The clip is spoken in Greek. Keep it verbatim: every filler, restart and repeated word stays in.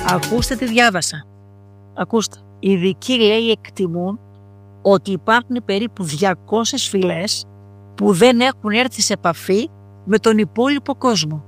Ακούστε τι διάβασα. Ακούστε. Οι ειδικοί, λέει, εκτιμούν ότι υπάρχουν περίπου διακόσιες φυλές που δεν έχουν έρθει σε επαφή με τον υπόλοιπο κόσμο.